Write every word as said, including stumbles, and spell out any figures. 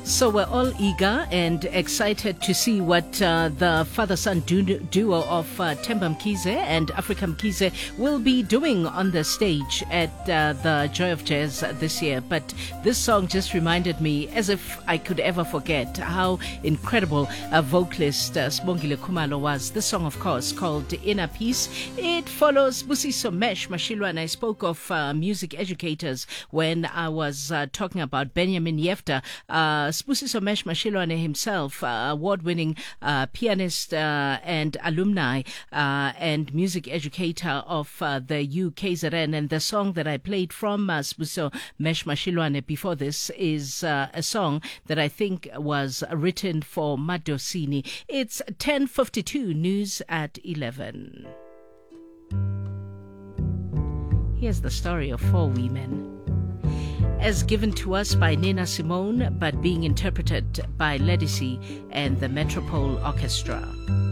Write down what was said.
So we're all eager and excited to see what uh, the father-son du- duo of uh, Themba Mkhize and Africa Mkhize will be doing on the stage at uh, the Joy of Jazz this year. But this song just reminded me, as if I could ever forget, how incredible a vocalist uh, Sibongile Khumalo was. This song, of course, called Inner Peace. It follows Busiso Mesh Mashilwane. I spoke of uh, music educators when I was uh, talking about Benjamin Yefta. Uh, Sbusiso Mesh Mashilwane himself, uh, award-winning uh, pianist uh, and alumni uh, and music educator of uh, the U K Z N. And the song that I played from uh, Sbusiso Mesh Mashilwane before this is uh, a song that I think was written for Madosini. It's ten fifty-two, news at eleven. Here's the story of four women, as given to us by Nina Simone, but being interpreted by Ledisi and the Metropole Orchestra.